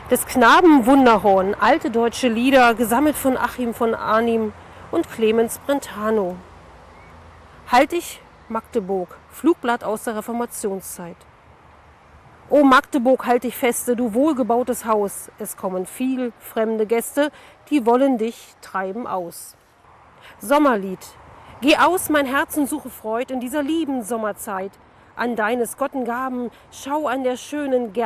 Des Knaben Wunderhorn, alte deutsche Lieder, gesammelt von Achim von Arnim und Clemens Brentano. Halt dich, Magdeburg, Flugblatt aus der Reformationszeit. O Magdeburg, halt dich feste, du wohlgebautes Haus, es kommen viel fremde Gäste, die wollen dich treiben aus. Sommerlied. Geh aus, mein Herz, und suche Freud in dieser lieben Sommerzeit. An deines Gotten Gaben, schau an der schönen